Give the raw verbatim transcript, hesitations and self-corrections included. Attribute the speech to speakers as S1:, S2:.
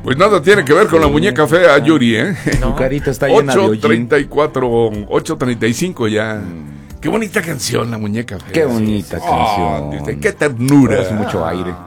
S1: Pues nada tiene que ver con la muñeca fea, Yuri, ¿eh?
S2: Tu carita está llena de
S1: ocho
S2: hollín.
S1: treinta y cuatro, ocho treinta y cinco ya. Qué bonita canción, la muñeca fea.
S2: Qué bonita
S1: Oh,
S2: canción.
S1: qué ternura.
S2: Hace mucho aire.